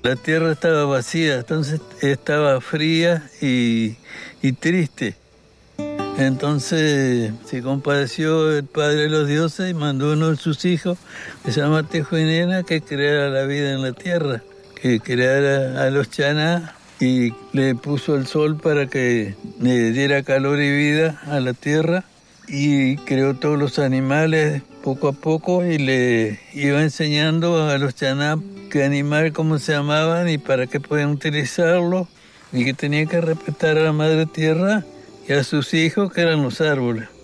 La tierra estaba vacía, entonces estaba fría y triste. Entonces se compadeció el Padre de los Dioses y mandó uno de sus hijos, que se llama Tejoinena, que creara la vida en la tierra, que creara a los chaná y le puso el sol para que le diera calor y vida a la tierra, y creó todos los animales poco a poco y le iba enseñando a los chaná qué animal, cómo se llamaban y para qué podían utilizarlo, y que tenía que respetar a la madre tierra y a sus hijos, que eran los árboles.